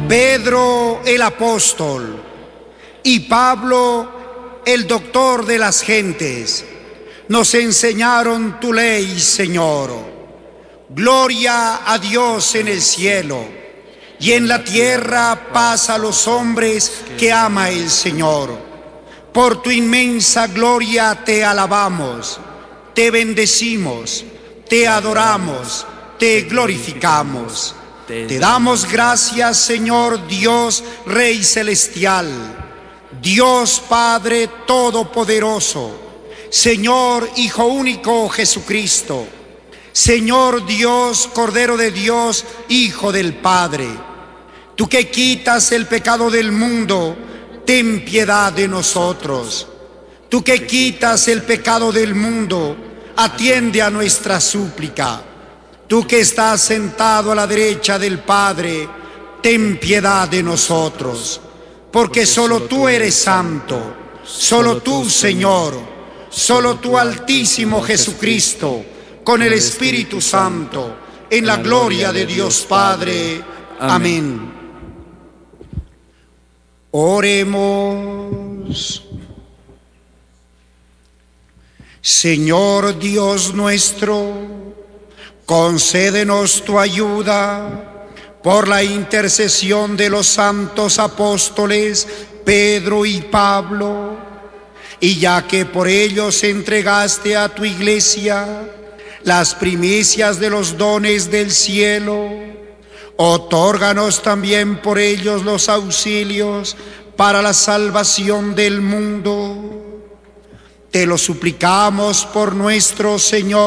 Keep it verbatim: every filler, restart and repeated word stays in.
Pedro el apóstol y Pablo el doctor de las gentes nos enseñaron tu ley, Señor. Gloria a Dios en el cielo y en la tierra paz a los hombres que ama el Señor. Por tu inmensa gloria te alabamos, te bendecimos, te adoramos, te glorificamos. Te damos gracias, Señor Dios, Rey celestial, Dios Padre todopoderoso, Señor Hijo único Jesucristo, Señor Dios, Cordero de Dios, Hijo del Padre. Tú que quitas el pecado del mundo, ten piedad de nosotros. Tú que quitas el pecado del mundo, atiende a nuestra súplica. Tú que estás sentado a la derecha del Padre, ten piedad de nosotros. Porque solo tú eres santo, solo tú, Señor, solo tú, Altísimo Jesucristo, con el Espíritu Santo, en la gloria de Dios Padre. Amén. Oremos. Señor Dios nuestro, concédenos tu ayuda por la intercesión de los santos apóstoles Pedro y Pablo, y ya que por ellos entregaste a tu iglesia las primicias de los dones del cielo, otórganos también por ellos los auxilios para la salvación del mundo. Te lo suplicamos por nuestro Señor